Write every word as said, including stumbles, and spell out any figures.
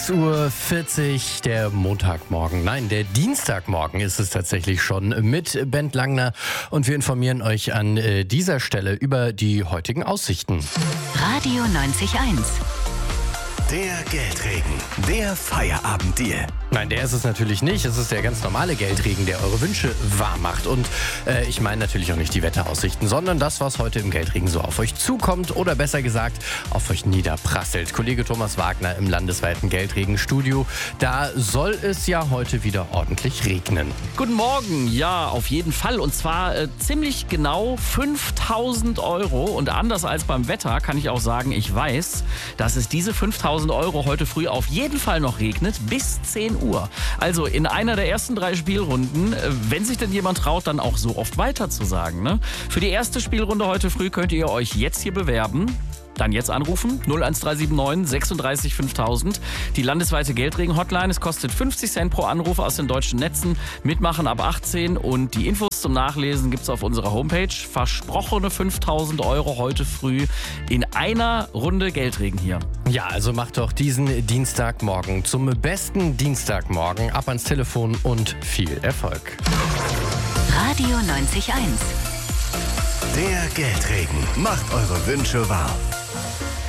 sechs Uhr vierzig, der Montagmorgen. Nein, der Dienstagmorgen ist es tatsächlich schon mit Bent Langner. Und wir informieren euch an dieser Stelle über die heutigen Aussichten. Radio neunzig Komma eins. Der Geldregen, der Feierabenddeal. Nein, der ist es natürlich nicht. Es ist der ganz normale Geldregen, der eure Wünsche wahr macht. Und äh, ich meine natürlich auch nicht die Wetteraussichten, sondern das, was heute im Geldregen so auf euch zukommt oder besser gesagt auf euch niederprasselt. Kollege Thomas Wagner im landesweiten Geldregenstudio. Da soll es ja heute wieder ordentlich regnen. Guten Morgen, ja, auf jeden Fall. Und zwar äh, ziemlich genau fünftausend Euro. Und anders als beim Wetter kann ich auch sagen, ich weiß, dass es diese fünftausend Euro heute früh auf jeden Fall noch regnet, bis zehn Uhr. Also in einer der ersten drei Spielrunden, wenn sich denn jemand traut, dann auch so oft weiter zu sagen. Ne? Für die erste Spielrunde heute früh könnt ihr euch jetzt hier bewerben. Dann jetzt anrufen, null eins drei sieben neun sechsunddreißig fünftausend. Die landesweite Geldregen-Hotline. Es kostet fünfzig Cent pro Anruf aus den deutschen Netzen. Mitmachen ab achtzehn. Und die Infos zum Nachlesen gibt's auf unserer Homepage. Versprochene fünftausend Euro heute früh in einer Runde Geldregen hier. Ja, also macht doch diesen Dienstagmorgen zum besten Dienstagmorgen. Ab ans Telefon und viel Erfolg. Radio neunzig Komma eins. Der Geldregen macht eure Wünsche wahr.